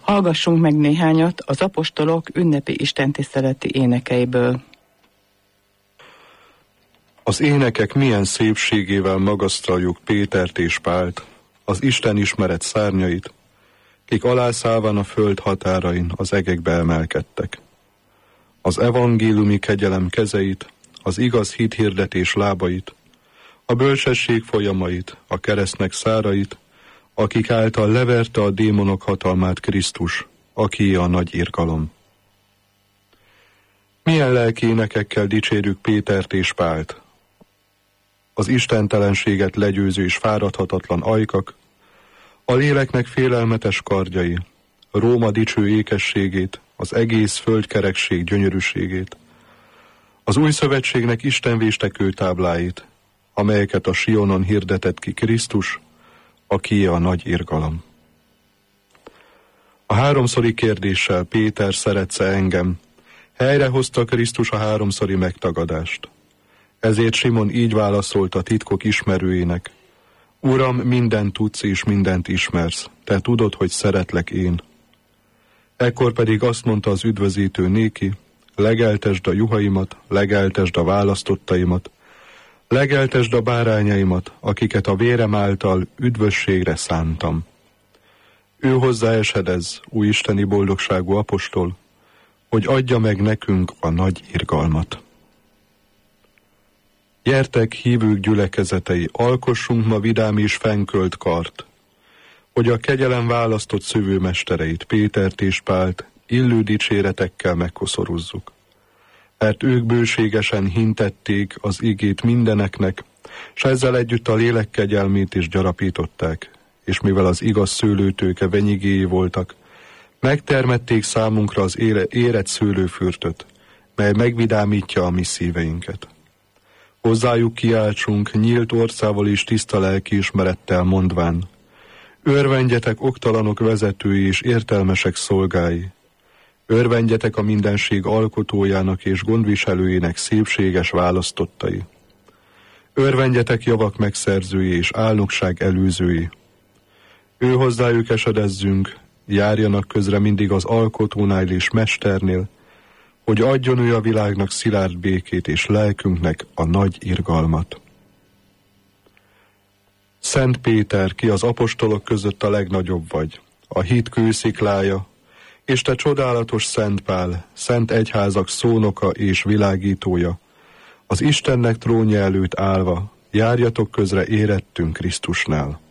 Hallgassunk meg néhányat az apostolok ünnepi istentiszteleti énekeiből. Az énekek milyen szépségével magasztaljuk Pétert és Pált, az Isten ismeret szárnyait, kik alászállván a föld határain az egekbe emelkedtek. Az evangéliumi kegyelem kezeit, az igaz hithirdetés lábait, a bölcsesség folyamait, a keresztnek szárait, akik által leverte a démonok hatalmát Krisztus, akié a nagy irgalom. Milyen lelki énekekkel dicsérjük Pétert és Pált, az istentelenséget legyőző és fáradhatatlan ajkak, a léleknek félelmetes kardjai, Róma dicső ékességét, az egész földkerekség gyönyörűségét, az új szövetségnek istenvéstekő tábláit, amelyeket a Sionon hirdetett ki Krisztus, akié a nagy irgalom. A háromszori kérdéssel Péter, szeretsz-e engem, helyrehozta Krisztus a háromszori megtagadást. Ezért Simon így válaszolt a titkok ismerőjének: Uram, mindent tudsz és mindent ismersz, te tudod, hogy szeretlek én. Ekkor pedig azt mondta az üdvözítő néki: legeltesd a juhaimat, legeltesd a választottaimat, legeltesd a bárányaimat, akiket a vérem által üdvösségre szántam. Ő hozzá esedez, új isteni boldogságú apostol, hogy adja meg nekünk a nagy irgalmat. Gyertek, hívők gyülekezetei, alkossunk ma vidám és fennkölt kart, hogy a kegyelem választott szövőmestereit, Pétert és Pált illő dicséretekkel megkoszorúzzuk. Mert ők bőségesen hintették az igét mindeneknek, s ezzel együtt a lélek kegyelmét is gyarapították, és mivel az igaz szőlőtőke venyigéi voltak, megtermették számunkra az érett szőlőfürtöt, mely megvidámítja a mi szíveinket. Hozzájuk kiáltsunk nyílt orcával és tiszta lelkiismerettel mondván: örvendjetek oktalanok vezetői és értelmesek szolgái, örvendjetek a mindenség alkotójának és gondviselőjének szépséges választottai, örvendjetek javak megszerzői és álnokság előzői. Ő hozzájuk esedezzünk, járjanak közre mindig az alkotónál és mesternél, hogy adjon ő a világnak szilárd békét és lelkünknek a nagy irgalmat. Szent Péter, ki az apostolok között a legnagyobb vagy, a hit kősziklája, és te csodálatos Szent Pál, szent egyházak szónoka és világítója, az Istennek trónja előtt állva, járjatok közre érettünk Krisztusnál.